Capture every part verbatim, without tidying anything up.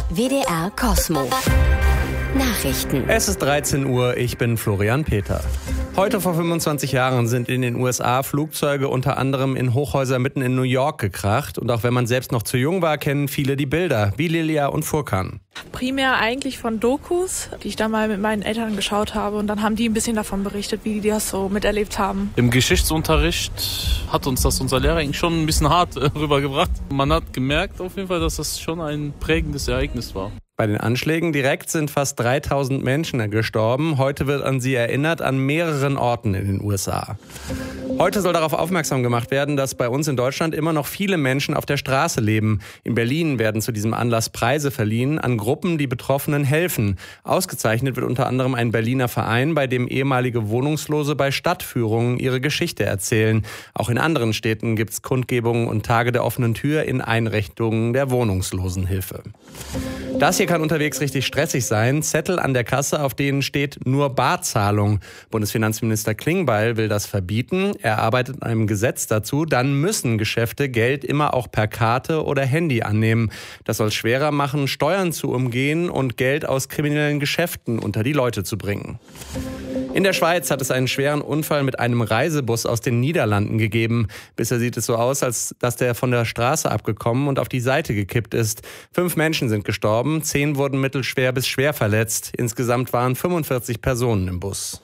W D R Cosmo. Nachrichten. Es ist dreizehn Uhr, ich bin Florian Peter. Heute vor fünfundzwanzig Jahren sind in den U S A Flugzeuge unter anderem in Hochhäuser mitten in New York gekracht. Und auch wenn man selbst noch zu jung war, kennen viele die Bilder, wie Lilia und Furkan. Primär eigentlich von Dokus, die ich da mal mit meinen Eltern geschaut habe. Und dann haben die ein bisschen davon berichtet, wie die das so miterlebt haben. Im Geschichtsunterricht hat uns das unser Lehrer eigentlich schon ein bisschen hart äh, rübergebracht. Man hat gemerkt auf jeden Fall, dass das schon ein prägendes Ereignis war. Bei den Anschlägen direkt sind fast dreitausend Menschen gestorben. Heute wird an sie erinnert an mehreren Orten in den U S A. Heute soll darauf aufmerksam gemacht werden, dass bei uns in Deutschland immer noch viele Menschen auf der Straße leben. In Berlin werden zu diesem Anlass Preise verliehen an Gruppen, die Betroffenen helfen. Ausgezeichnet wird unter anderem ein Berliner Verein, bei dem ehemalige Wohnungslose bei Stadtführungen ihre Geschichte erzählen. Auch in anderen Städten gibt es Kundgebungen und Tage der offenen Tür in Einrichtungen der Wohnungslosenhilfe. Das hier kann unterwegs richtig stressig sein. Zettel an der Kasse, auf denen steht nur Barzahlung. Bundesfinanzminister Klingbeil will das verbieten. Er arbeitet an einem Gesetz dazu. Dann müssen Geschäfte Geld immer auch per Karte oder Handy annehmen. Das soll es schwerer machen, Steuern zu umgehen und Geld aus kriminellen Geschäften unter die Leute zu bringen. In der Schweiz hat es einen schweren Unfall mit einem Reisebus aus den Niederlanden gegeben. Bisher sieht es so aus, als dass der von der Straße abgekommen und auf die Seite gekippt ist. Fünf Menschen sind gestorben, zehn wurden mittelschwer bis schwer verletzt. Insgesamt waren fünfundvierzig Personen im Bus.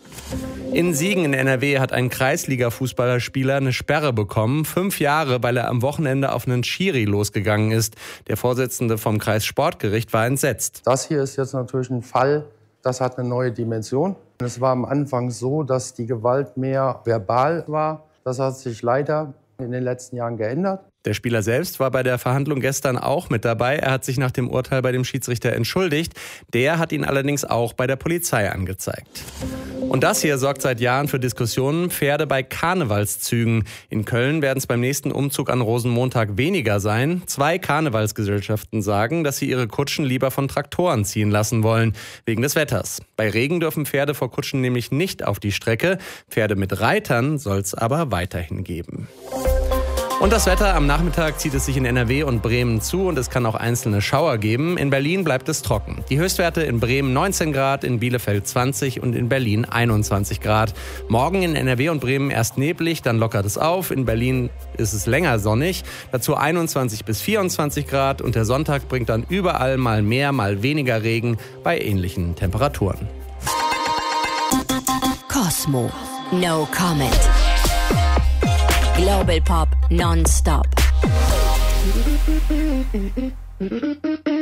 In Siegen in N R W hat ein Kreisliga-Fußballerspieler eine Sperre bekommen. Fünf Jahre, weil er am Wochenende auf einen Schiri losgegangen ist. Der Vorsitzende vom Kreissportgericht war entsetzt. Das hier ist jetzt natürlich ein Fall, das hat eine neue Dimension. Es war am Anfang so, dass die Gewalt mehr verbal war. Das hat sich leider in den letzten Jahren geändert. Der Spieler selbst war bei der Verhandlung gestern auch mit dabei. Er hat sich nach dem Urteil bei dem Schiedsrichter entschuldigt. Der hat ihn allerdings auch bei der Polizei angezeigt. Und das hier sorgt seit Jahren für Diskussionen. Pferde bei Karnevalszügen. In Köln werden es beim nächsten Umzug an Rosenmontag weniger sein. Zwei Karnevalsgesellschaften sagen, dass sie ihre Kutschen lieber von Traktoren ziehen lassen wollen, wegen des Wetters. Bei Regen dürfen Pferde vor Kutschen nämlich nicht auf die Strecke. Pferde mit Reitern soll es aber weiterhin geben. Und das Wetter, am Nachmittag zieht es sich in N R W und Bremen zu und es kann auch einzelne Schauer geben. In Berlin bleibt es trocken. Die Höchstwerte in Bremen neunzehn Grad, in Bielefeld zwanzig und in Berlin einundzwanzig Grad. Morgen in N R W und Bremen erst neblig, dann lockert es auf. In Berlin ist es länger sonnig, dazu einundzwanzig bis vierundzwanzig Grad und der Sonntag bringt dann überall mal mehr, mal weniger Regen bei ähnlichen Temperaturen. Cosmo. No comment. Global Pop non-stop.